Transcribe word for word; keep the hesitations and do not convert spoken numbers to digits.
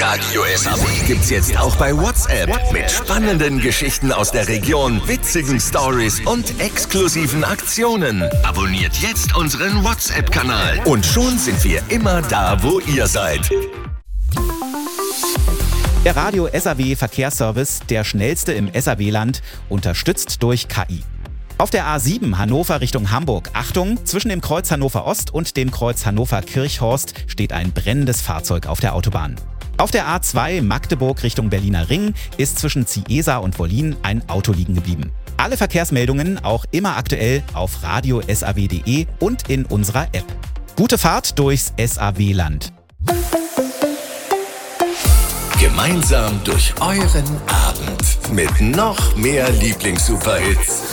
Radio S A W gibt's jetzt auch bei WhatsApp mit spannenden Geschichten aus der Region, witzigen Stories und exklusiven Aktionen. Abonniert jetzt unseren WhatsApp-Kanal und schon sind wir immer da, wo ihr seid. Der Radio S A W Verkehrsservice, der schnellste im S A W-Land, unterstützt durch K I. Auf der A sieben Hannover Richtung Hamburg, Achtung, zwischen dem Kreuz Hannover Ost und dem Kreuz Hannover Kirchhorst steht ein brennendes Fahrzeug auf der Autobahn. Auf der A zwei Magdeburg Richtung Berliner Ring ist zwischen Ziesa und Wollin ein Auto liegen geblieben. Alle Verkehrsmeldungen auch immer aktuell auf radio s a w punkt de und in unserer App. Gute Fahrt durchs S A W-Land. Gemeinsam durch euren Abend mit noch mehr Lieblings-Superhits.